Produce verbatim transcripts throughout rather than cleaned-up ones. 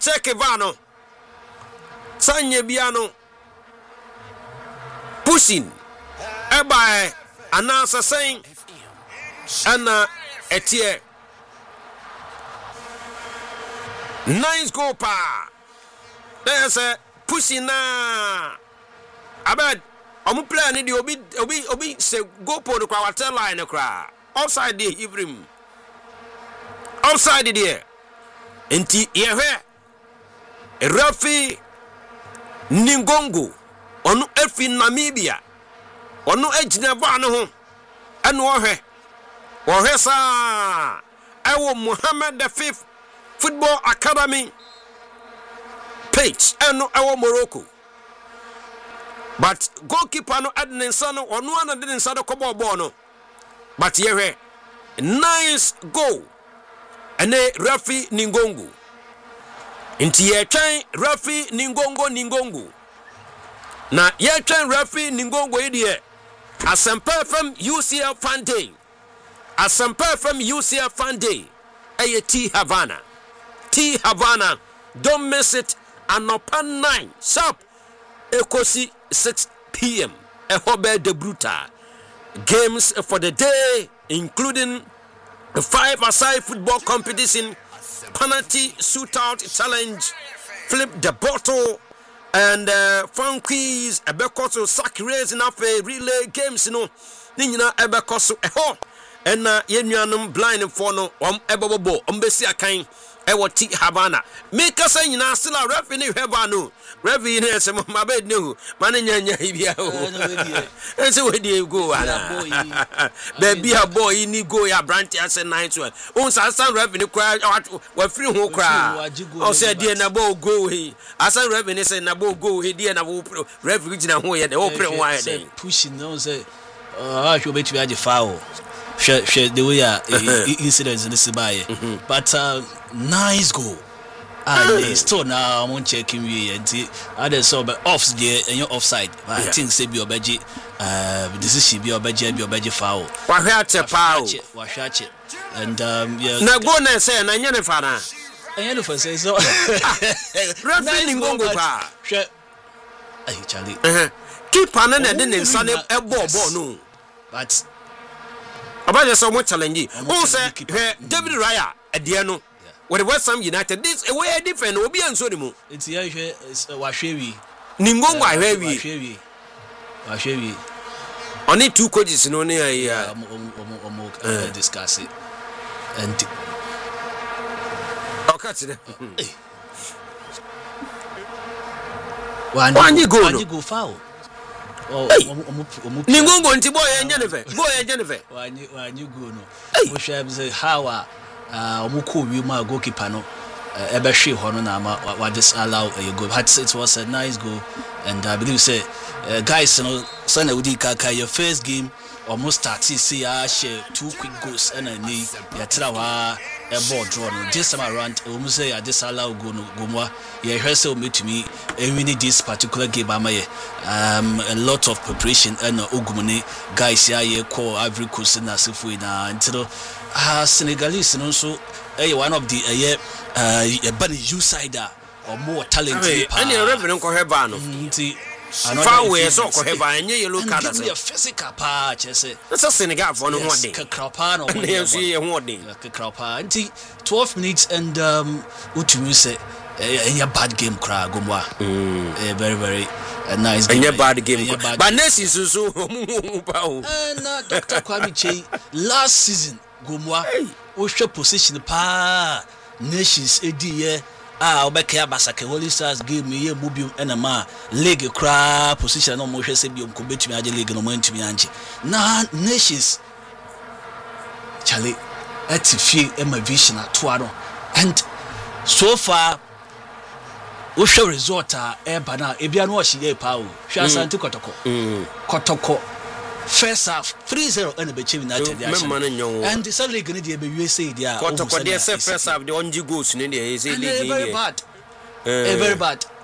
Check Vano. Sanye Biano. Pushing. Eba announcer saying Anna Etier. Nice goal pa. There's a pushing na. Abed omu player ni di obi obi obi se go po no kwa water line no kra. Offside there Ibrahim. Offside there. Enti yehwe Rafi Ningongo onu efi Namibia. Onu ejina ba no ho. Eno ohwe. Ohwe sa ewo Mohammed the fifth Football Academy page eno ewo Morocco. But goalkeeper no adnin sano onu ana didn't sano kobo ball no. But yewe nice goal. Ene Rafi Ningongo. Inti ye twan Rafi Ningongo Ningongo. Na ye twan Rafi Ningongo idie. Asempa from U C L Fan Day. Asempa from U C L Fan Day. Eye T Havana. T Havana. Don't miss it. Anopa nine. Sharp. Ekosi six p.m. Ehobe de Bruta. Games for the day, including the five-a-side football competition, penalty shootout challenge, flip the bottle, and uh, fun quiz, ebekoso sack race in a relay games, you know, nina ebekoso eho, and uh, yenuanum blind for no um ebobo umbesi akain. Ewo T Havana. Make us say na still a ref in Havana. Ref in here some my bed no. Man nya bia o. And so where do you go ana? Baby a boy ni go ya branch as a night one. On sa san ref in cry we free ho cry. O say dey na bo go he. Asan ref in say na bo go he dey na wo ref gina ho ye dey o pre one dey. Pushing no say ah show bet we aje foul. Share share the way uh, incidents in this buy. But uh, nice goal. And uh, still now I'm checking we and other so but offs there and you're offside. I yeah. think say be obeji uh this is be obeji be obeji foul. Wa hwate foul. Wa hwate. And um yeah. Na go na say na nya ne fa na. Anya no for say so. Referee Ningongo pa. Hwe. Ay Charlie. Eh. Keeper na na de ne nsa ne e ball ball no. But about the so much challenge. Who say David Raya at the end with West Ham United. This a way different. Obi and so mu. It's here. It's Wahwewi. Ningongo Wahwewi. Wahwewi. Wahwewi. Only two coaches no near here. Yeah, um, um, discuss it. And okay, today. One you go. One you go foul. Oh, Ningongo nti boy ya Jennifer. Boy ya Jennifer. One you one you go no. We share say how ah omuko wi ma goalkeeper no ebe hwe ho no na ma wa just allow a goal. It was a nice goal and I believe say uh, guys no say na udi kaka your first game almost start see ya share two quick goals and I need ya tira wa a ball draw no just time around almost say I just allow go no go mo ya hwe say o metumi e win this particular game amaye um a lot of preparation and ogumune guys ya ye call Ivory Coast na sefu na until ah Senegalese no so eh one of the eh uh ban you sider or more talented and the reverend ko heba no nti far way so ko heba enye yellow card as a physical pa chese that's Senegal for no one day kakrapa no dey see one day kakrapa nti twelve minutes and um utumi say eh bad game cry gomwa eh very very a nice game. And bad game. But next season so and uh, Doctor Kwame Chey last season gomwa o hwe position pa nations edi ah obeka basake Holy Stars game ye mobium enema league cry position no mo hwe se biom ko betumi age league no mo ntumi anje na nations Charlie at fie ema vision atoa no and so far we show result a eba na ebia no ohye pa o hwa asante kotoko kotoko first half three zero and be chief United and the Sunday league dey be U S A dia kotoko dey say first half the onji goals ni dey say league very bad eh very bad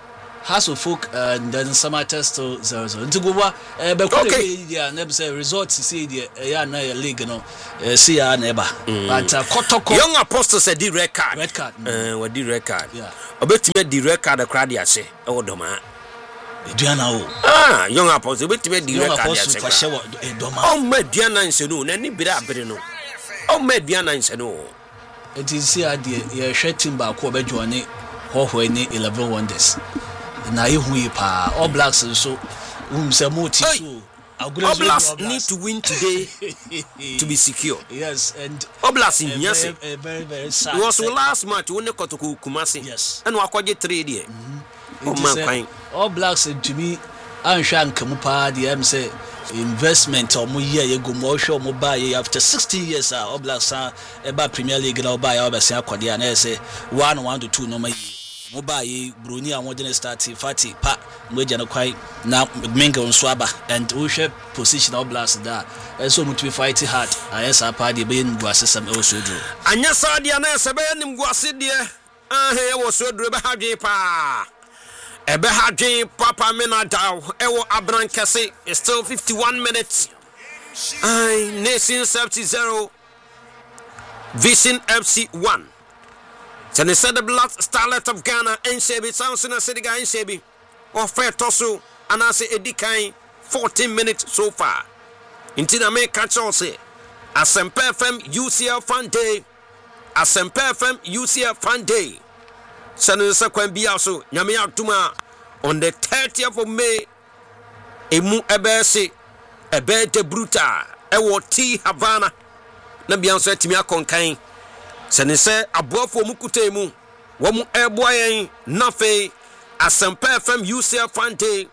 House of Folk and then Samata still zero zero. Into Guba, but okay, never say resort to see the Yana League, no, see our neighbor. But Kotoko. Young Apostle said the red card. Red card. Uh, what the red card? Yeah. I bet you made the red card a crowd, I say. Oh, Doma. Diana. Ah, young Apostle, bet you made the red card. Oh, my Diana and Senu, any bit up, no. Oh, my Diana and Senu. It is here, dear, shedding back over Johnny, or when eleven wonders. Na ihu pa All Blacks so um say moti so All Blacks need to win today to be secure. Yes, and All Blacks in yes very very very sad. It was the last match when they got to Kumasi. Yes, and we akwaje trade there. Oh man, All Blacks to me ansha nkamu pa the am say investment or mo year you go mo show mo buy after sixteen years All Blacks eba Premier League na buy obese akwade na say one one to two no ma Mobile Bruni and Modern Starty Fatty Pa Major Quite now Mingo and Swaba and Usha position of blast that and so much we fighting hard. I guess our party being was some also do. And yes, I did not say him was it there. Ah, he was so dribble happy pa. Ebe haji Papa Minadao, Ewo Abran Kase is still fifty-one minutes. I Nation seventy zero Vision F C one. Then they said the Black Starlet of Ghana and Shebi Samson and Sediga and Shebi or Fair Tosu and I say Edikai fourteen minutes so far. Until I may catch all say Asempe F M U C L Fan Day Asempe F M U C L Fan Day. Sanusa Kwambi also Nyamia Tuma on the thirtieth of May Emu Ebese Ebe de Bruta Ewo T Havana Nabianso Timia Konkain. Sene se aboafo mukutemu wamu eboyen nafe Asempe F M U C L Fan Day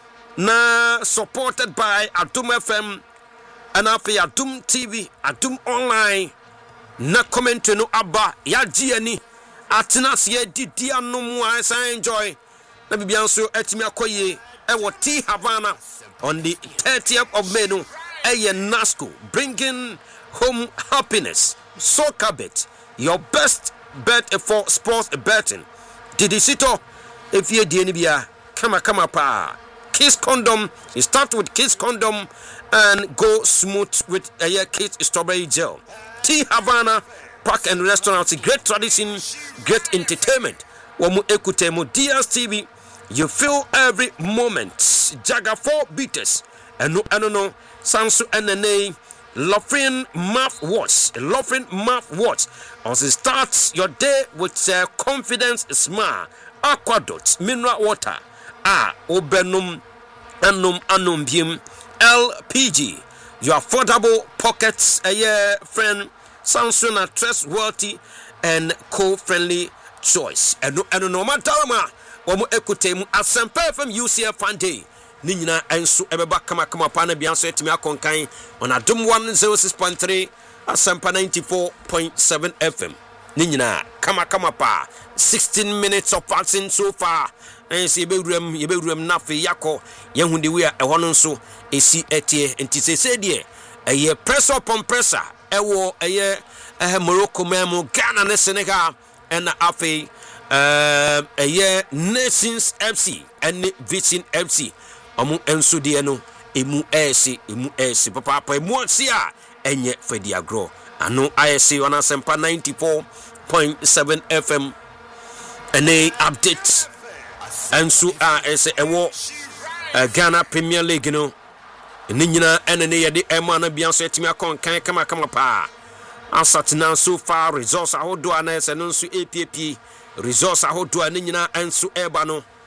na supported by Adum F M and afi Adum T V Adum Online na comment no aba ya giani atena se didi anomu I enjoy na bibianso etimi akoye ewo T Havana on the thirtieth of May no eye Nasco bringing home happiness soccer bet. Your best bet for sports betting. Did you sit up? If you didn't be a come come pa. Kiss condom. You start with Kiss condom and go smooth with a uh, Kiss strawberry gel. T Havana Park and Restaurant. Great tradition, great entertainment. Wamu ekutemu D S T V. You feel every moment. Jaga four beaters. And no, I don't know. Sansu and the name. Lofrin mouthwash, Lofrin mouthwash. Also starts your day with uh, confidence, smile, aqueduct, mineral water, ah, obenum, anum, anum, bim, L P G. Your affordable pockets, a year friend, Samsung, trustworthy and co-friendly choice. And no, and no matter what, omo ekutemu Asempe F M U C L Fan Day. Nina enso ebeba kama kama pana bianso etimi akonkan on Adum one oh six point three Asempa ninety-four point seven F M. Nina kama kama pa sixteen minutes of passing so far. And see bedroom ye bedroom nafi yako yehu de we e hono nso esi etie enti se se de eye pressure upon pressure ewo eye eh Morocco memo Ghana ne Senegal and afi uh eye Nations F C and Vision F C. Omu enso de no emu esi emu esi papa papa emu si a enye fedi agro ano ayesi on Asempa ninety-four point seven F M ene update enso a ese ewo Ghana Premier League no ene nyina ene ne yede ema na bianso etimi akon kan kama kama pa asatina so far results ahodo ana ese no nso A P P results ahodo ene nyina enso eba no